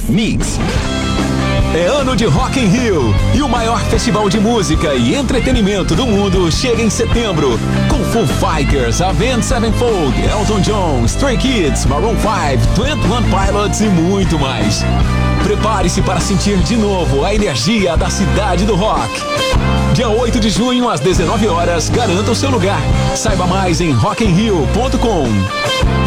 Mix. É ano de Rock in Rio e o maior festival de música e entretenimento do mundo chega em setembro com Foo Fighters, Avenged Sevenfold, Elton John, Stray Kids, Maroon 5, 21 Pilots e muito mais. Prepare-se para sentir de novo a energia da cidade do rock. Dia 8 de junho às 19 horas, garanta o seu lugar. Saiba mais em rockinrio.com.